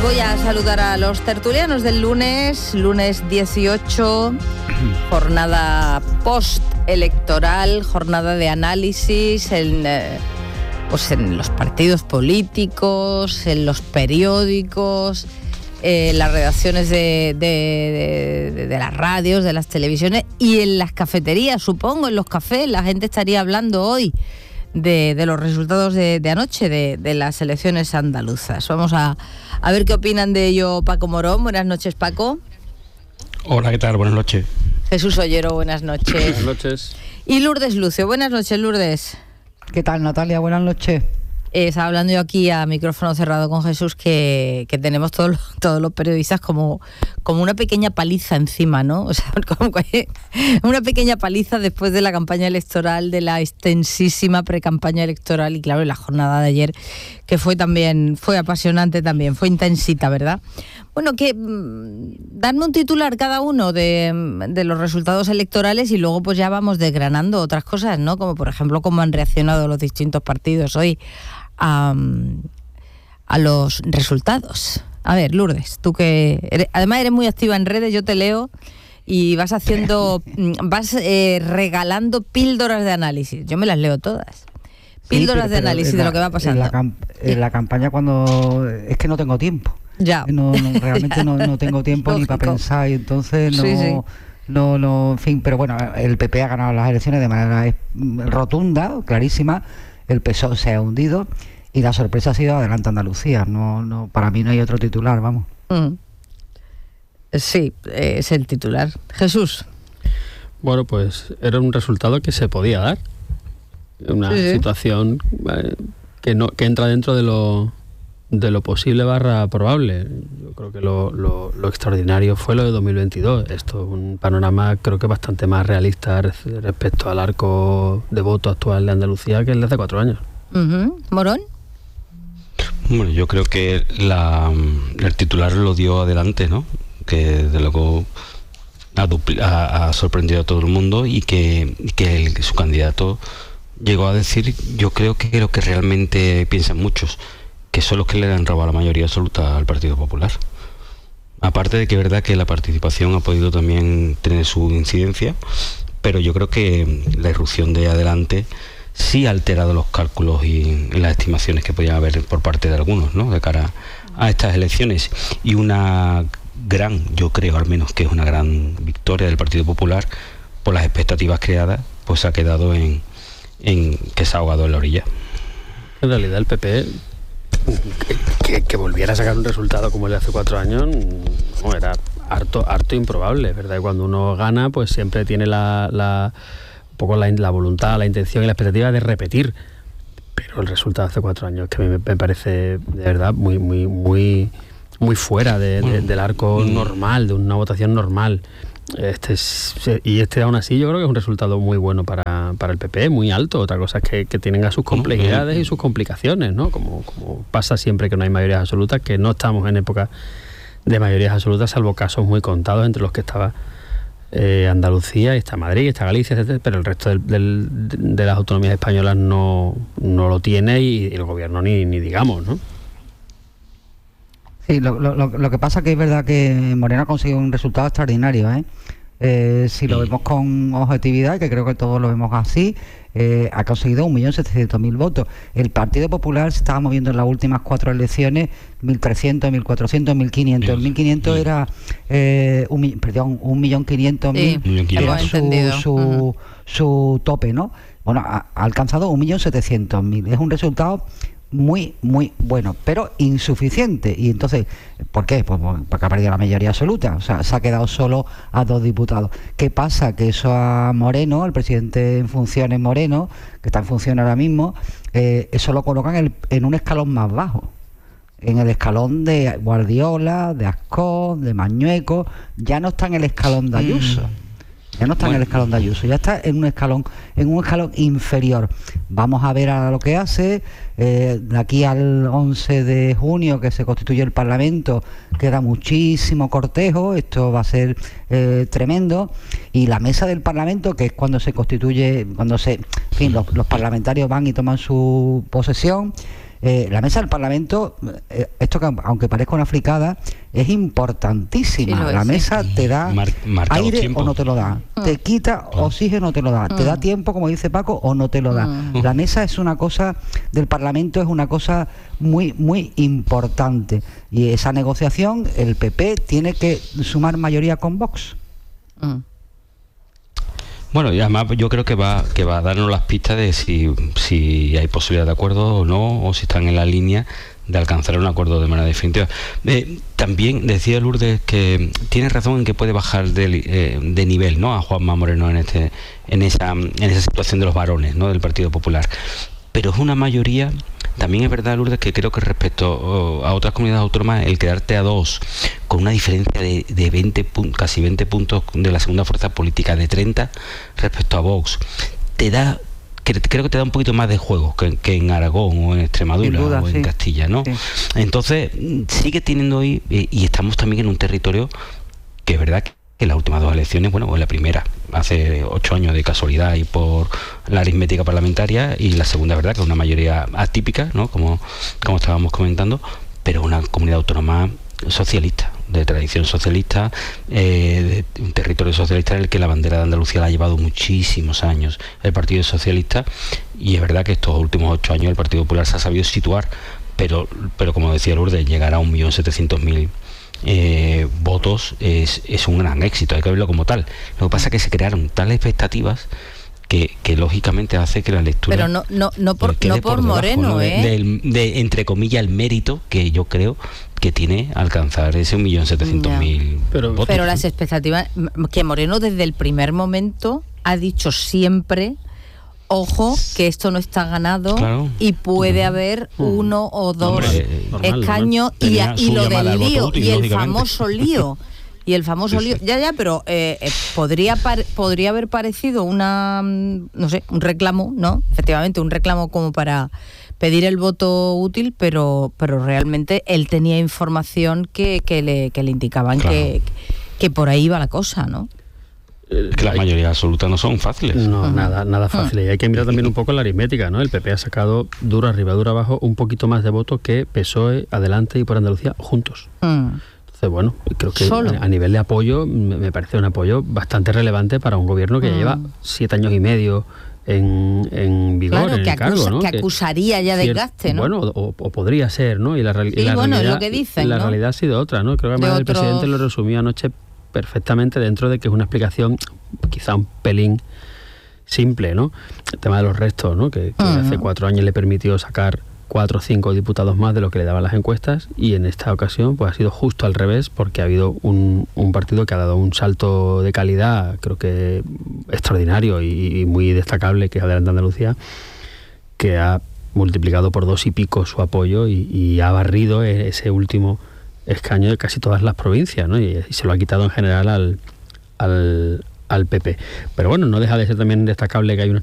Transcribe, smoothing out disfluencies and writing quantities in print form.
Voy a saludar a los tertulianos del lunes 18, jornada post-electoral, jornada de análisis en los partidos políticos, en los periódicos, las redacciones de las radios, de las televisiones y en las cafeterías, supongo, en los cafés. La gente estaría hablando hoy de los resultados de anoche de las elecciones andaluzas. Vamos a ver qué opinan de ello Paco Morón. Buenas noches, Paco. Hola, ¿qué tal? Buenas noches. Jesús Ollero, buenas noches. Buenas noches. Y Lourdes Lucio. Buenas noches, Lourdes. ¿Qué tal, Natalia? Buenas noches. Estaba hablando yo aquí a micrófono cerrado con Jesús que tenemos todos los periodistas como una pequeña paliza encima, ¿no? O sea, como una pequeña paliza después de la campaña electoral, de la extensísima precampaña electoral y claro, la jornada de ayer que fue apasionante también, fue intensita, ¿verdad? Bueno, darme un titular cada uno de los resultados electorales y luego pues ya vamos desgranando otras cosas, ¿no? Como por ejemplo cómo han reaccionado los distintos partidos hoy a los resultados. A ver, Lourdes, tú que además eres muy activa en redes, yo te leo y vas regalando píldoras de análisis. Yo me las leo todas. Píldoras de análisis de lo que va pasando. En la campaña cuando... Es que no tengo tiempo. Ya. Realmente no tengo tiempo ni para pensar y entonces no, en fin, pero bueno, el PP ha ganado las elecciones de manera rotunda, clarísima. El PSOE se ha hundido y la sorpresa ha sido Adelante Andalucía. No, para mí no hay otro titular, vamos. Sí, es el titular. Jesús. Bueno, pues era un resultado que se podía dar. Una situación que entra dentro de lo posible / probable. Yo creo que lo extraordinario fue lo de 2022. Esto es un panorama creo que bastante más realista respecto al arco de voto actual de Andalucía que el de hace 4 años. ¿Morón? Bueno, yo creo que el titular lo dio Adelante, ¿no? Que desde luego ha sorprendido a todo el mundo y que su candidato llegó a decir, yo creo que lo que realmente piensan muchos, que son los que le han robado la mayoría absoluta al Partido Popular. Aparte de que es verdad que la participación ha podido también tener su incidencia, pero yo creo que la irrupción de Adelante sí ha alterado los cálculos y las estimaciones que podían haber por parte de algunos, ¿no? De cara a estas elecciones. Y una gran, yo creo al menos que es una gran victoria del Partido Popular, por las expectativas creadas, pues ha quedado en que se ha ahogado en la orilla. En realidad el PP... Que volviera a sacar un resultado como el de hace 4 años era harto improbable, ¿verdad? Y cuando uno gana pues siempre tiene un poco la voluntad, la intención y la expectativa de repetir, pero el resultado de hace 4 años que a mí me parece de verdad muy fuera del arco normal, de una votación normal. Este aún así yo creo que es un resultado muy bueno para el PP, muy alto. Otra cosa es que tienen sus complejidades y sus complicaciones, ¿no? Como pasa siempre que no hay mayorías absolutas, que no estamos en época de mayorías absolutas, salvo casos muy contados entre los que estaba Andalucía, está Madrid, está Galicia, etc., pero el resto de las autonomías españolas no lo tiene y el gobierno ni digamos, ¿no? Sí, lo que pasa que es verdad que Moreno ha conseguido un resultado extraordinario, si lo vemos con objetividad, que creo que todos lo vemos así, ha conseguido 1.700.000 votos. El Partido Popular se estaba moviendo en las últimas 4 elecciones 1.300, 1.400, 1.500. 1.500 era 1.500.000 era su tope, ¿no? Bueno, ha alcanzado 1.700.000. Es un resultado muy bueno, pero insuficiente. Y entonces, ¿por qué? Pues porque ha perdido la mayoría absoluta, o sea, se ha quedado solo a 2 diputados. ¿Qué pasa? Que eso a Moreno, el presidente en funciones Moreno, que está en función ahora mismo, eso lo colocan en un escalón más bajo, en el escalón de Guardiola, de Ascó, de Mañueco. Ya no está en el escalón de Ayuso. Ya no está en el escalón de Ayuso, ya está en un escalón inferior. Vamos a ver a lo que hace. De aquí al 11 de junio, que se constituye el Parlamento, queda muchísimo cortejo. Esto va a ser tremendo. Y la mesa del Parlamento, que es cuando se constituye, los parlamentarios van y toman su posesión, la mesa del Parlamento, esto que aunque parezca una fricada, es importantísima. La mesa te da aire tiempo. O no te lo da, te quita oxígeno o te lo da, te da tiempo, como dice Paco, o no te lo da. La mesa es una cosa del Parlamento, es una cosa muy, muy importante. Y esa negociación, el PP tiene que sumar mayoría con Vox. Bueno, y además yo creo que va a darnos las pistas de si hay posibilidad de acuerdo o no, o si están en la línea de alcanzar un acuerdo de manera definitiva. También decía Lourdes que tiene razón en que puede bajar de nivel, ¿no?, a Juanma Moreno en esa situación de los varones, ¿no?, del Partido Popular. Pero es una mayoría. También es verdad, Lourdes, que creo que respecto a otras comunidades autónomas, el quedarte a 2 con una diferencia de 20 casi 20 puntos de la segunda fuerza política, de 30 respecto a Vox, te da, creo que te da un poquito más de juego que en Aragón o en Extremadura o en Castilla, ¿no? Sí. Entonces sigue teniendo hoy, y estamos también en un territorio que es verdad que en las últimas 2 elecciones, bueno, pues la primera hace 8 años de casualidad y por la aritmética parlamentaria, y la segunda, verdad, que es una mayoría atípica, ¿no?, como estábamos comentando, pero una comunidad autónoma socialista, de tradición socialista, de un territorio socialista en el que la bandera de Andalucía la ha llevado muchísimos años el Partido Socialista, y es verdad que estos últimos 8 años el Partido Popular se ha sabido situar, pero como decía Lourdes, llegar a 1.700.000 votos es un gran éxito, hay que verlo como tal. Lo que pasa es que se crearon tales expectativas que lógicamente hace que la lectura, pero no por Moreno, ¿no?, de entre comillas el mérito que yo creo que tiene alcanzar ese 1.700.000 votos. Pero las expectativas, que Moreno desde el primer momento ha dicho siempre: ojo, que esto no está ganado, claro, y puede haber 1 o 2 escaños, y lo del lío, y el famoso lío. Y el famoso lío, pero podría haber parecido un reclamo, ¿no? Efectivamente, un reclamo como para pedir el voto útil, pero realmente él tenía información que le indicaban, claro, que por ahí iba la cosa, ¿no? Es que las mayorías absolutas no son fáciles. No, nada fácil. Y hay que mirar también un poco la aritmética, ¿no? El PP ha sacado duro arriba, duro abajo, un poquito más de votos que PSOE, Adelante y Por Andalucía juntos. Entonces, bueno, creo que a nivel de apoyo me parece un apoyo bastante relevante para un gobierno que lleva 7 años y medio en vigor, claro, en el cargo, ¿no? Que acusaría ya de gaste, ¿no? Bueno, o podría ser, ¿no? Y la realidad, es lo que dicen, la realidad ha sido otra, ¿no? Creo que además el presidente lo resumió anoche perfectamente, dentro de que es una explicación quizá un pelín simple, ¿no? El tema de los restos, ¿no? Que hace 4 años le permitió sacar 4 o 5 diputados más de lo que le daban las encuestas, y en esta ocasión pues ha sido justo al revés, porque ha habido un partido que ha dado un salto de calidad, creo que extraordinario y muy destacable, que es Adelante Andalucía, que ha multiplicado por 2 y pico su apoyo y ha barrido ese último escaño de casi todas las provincias, ¿no? Y se lo ha quitado en general al PP. Pero bueno, no deja de ser también destacable que hay una